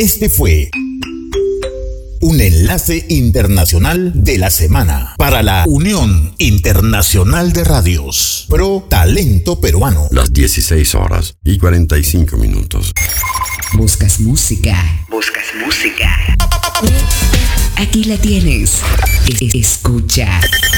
Este fue un enlace internacional de la semana para la Unión Internacional de Radios Pro Talento Peruano. Las 16:45. ¿Buscas música? ¿Buscas música? Aquí la tienes. Escucha.